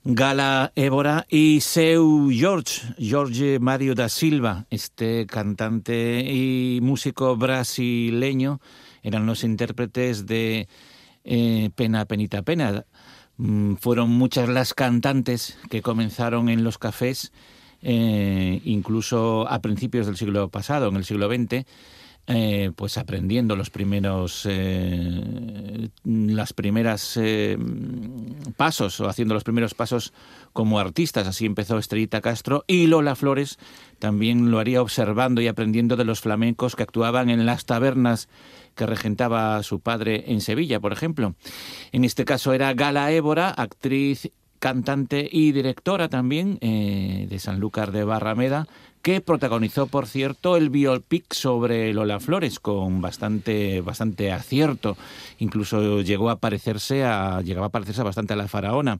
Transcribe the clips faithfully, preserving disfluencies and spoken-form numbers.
Gala Évora y Seu Jorge, Jorge Mário da Silva, este cantante y músico brasileño, eran los intérpretes de eh, Pena, Penita, Pena. Mm, fueron muchas las cantantes que comenzaron en los cafés, eh, incluso a principios del siglo pasado, en el siglo veinte, Eh, pues aprendiendo los primeros eh, las primeras eh, pasos o haciendo los primeros pasos como artistas. Así empezó Estrellita Castro, y Lola Flores también lo haría observando y aprendiendo de los flamencos que actuaban en las tabernas que regentaba su padre en Sevilla, por ejemplo. En este caso era Gala Évora, actriz, cantante y directora también eh, de Sanlúcar de Barrameda, que protagonizó, por cierto, el biopic sobre Lola Flores con bastante bastante acierto. Incluso llegó a parecerse a llegaba a parecerse bastante a la faraona,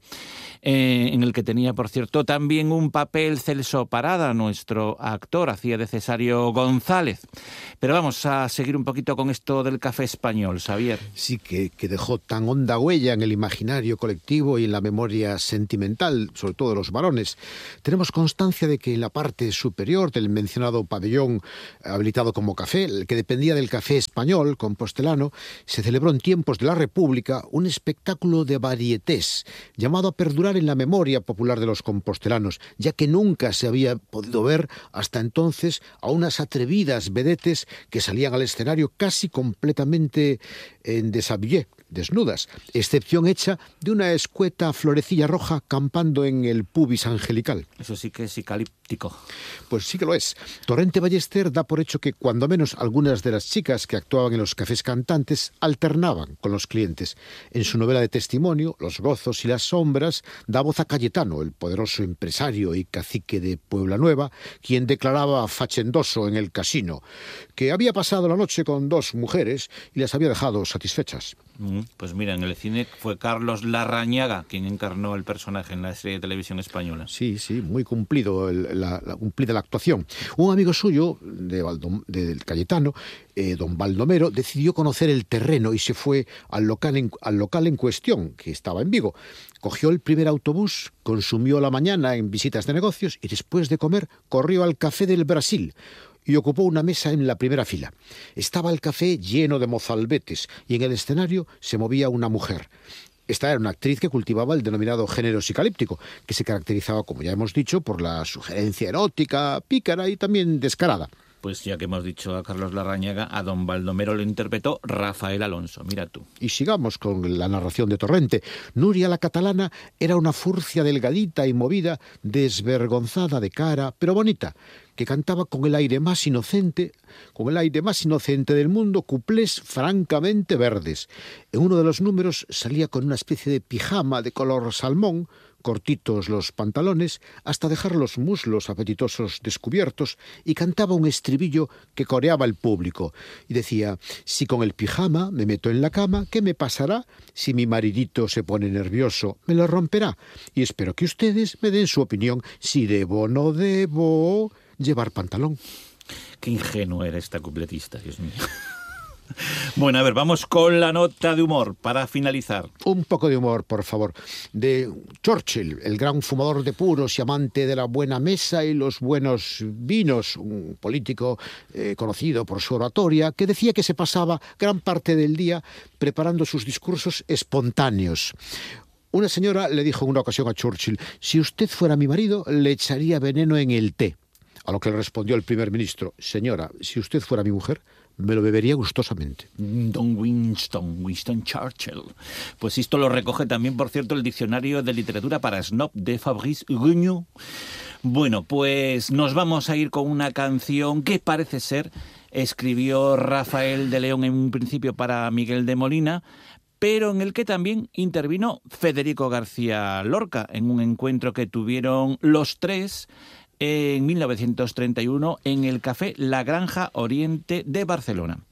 eh, en el que tenía, por cierto, también un papel Celso Parada, nuestro actor, hacía de Cesario González. Pero vamos a seguir un poquito con esto del café español, Xavier. Sí, que, que dejó tan honda huella en el imaginario colectivo y en la memoria sentimental, sobre todo de los varones. Tenemos constancia de que en la parte superior del mencionado pabellón habilitado como café, el que dependía del Café Español compostelano, se celebró en tiempos de la República un espectáculo de varietés llamado a perdurar en la memoria popular de los compostelanos, ya que nunca se había podido ver hasta entonces a unas atrevidas vedetes que salían al escenario casi completamente en deshabillé, desnudas, excepción hecha de una escueta florecilla roja campando en el pubis angelical. Eso sí que es psicalíptico. Pues sí que lo es. Torrente Ballester da por hecho que cuando menos algunas de las chicas que actuaban en los cafés cantantes alternaban con los clientes. En su novela de testimonio, Los gozos y las sombras, da voz a Cayetano, el poderoso empresario y cacique de Puebla Nueva, quien declaraba fachendoso en el casino que había pasado la noche con dos mujeres y las había dejado satisfechas. Pues mira, en el cine fue Carlos Larrañaga quien encarnó el personaje en la serie de televisión española. Sí, sí, muy cumplido el, la, la, cumplida la actuación. Un amigo suyo, de, Valdom, de Cayetano, eh, don Baldomero, decidió conocer el terreno y se fue al local, en, al local en cuestión, que estaba en Vigo. Cogió el primer autobús, consumió la mañana en visitas de negocios y después de comer corrió al Café del Brasil y ocupó una mesa en la primera fila. Estaba el café lleno de mozalbetes y en el escenario se movía una mujer. Esta era una actriz que cultivaba el denominado género psicalíptico, que se caracterizaba, como ya hemos dicho, por la sugerencia erótica, pícara y también descarada. Pues ya que hemos dicho a Carlos Larrañaga, a don Baldomero lo interpretó Rafael Alonso, mira tú. Y sigamos con la narración de Torrente. Nuria la catalana era una furcia delgadita y movida, desvergonzada de cara, pero bonita, que cantaba con el aire más inocente, con el aire más inocente del mundo, cuplés francamente verdes. En uno de los números salía con una especie de pijama de color salmón, cortitos los pantalones, hasta dejar los muslos apetitosos descubiertos, y cantaba un estribillo que coreaba el público. Y decía: si con el pijama me meto en la cama, ¿qué me pasará? Si mi maridito se pone nervioso, me lo romperá. Y espero que ustedes me den su opinión, si debo o no debo llevar pantalón. Qué ingenuo era esta cupletista, Dios mío. Bueno, a ver, vamos con la nota de humor para finalizar. Un poco de humor, por favor. De Churchill, el gran fumador de puros y amante de la buena mesa y los buenos vinos, un político eh, conocido por su oratoria, que decía que se pasaba gran parte del día preparando sus discursos espontáneos. Una señora le dijo en una ocasión a Churchill: si usted fuera mi marido, le echaría veneno en el té. A lo que le respondió el primer ministro: señora, si usted fuera mi mujer, me lo bebería gustosamente. Don Winston, Winston Churchill. Pues esto lo recoge también, por cierto, el diccionario de literatura para snob de Fabrice Regnault. Bueno, pues nos vamos a ir con una canción que parece ser escribió Rafael de León en un principio para Miguel de Molina, pero en el que también intervino Federico García Lorca en un encuentro que tuvieron los tres en mil novecientos treinta y uno en el Café La Granja Oriente de Barcelona.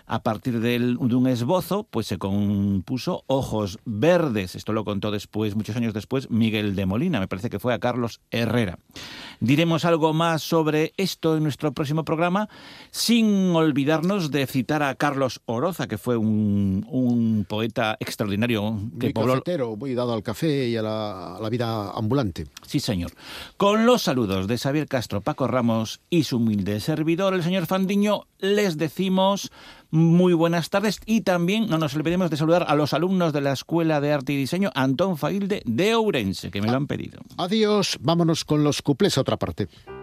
a partir de, de un esbozo, pues se compuso Ojos Verdes. Esto lo contó después, muchos años después, Miguel de Molina. Me parece que fue a Carlos Herrera. Diremos algo más sobre esto en nuestro próximo programa, sin olvidarnos de citar a Carlos Oroza, que fue un, un poeta extraordinario. Que muy pobló... cafetero, muy dado al café y a la, a la vida ambulante. Sí, señor. Con los saludos de Xavier Castro, Paco Ramos y su humilde servidor, el señor Fandiño, les decimos muy buenas tardes y también no nos olvidemos de saludar a los alumnos de la Escuela de Arte y Diseño Antón Failde de Ourense, que me lo han pedido. Adiós, vámonos con los cuplés a otra parte.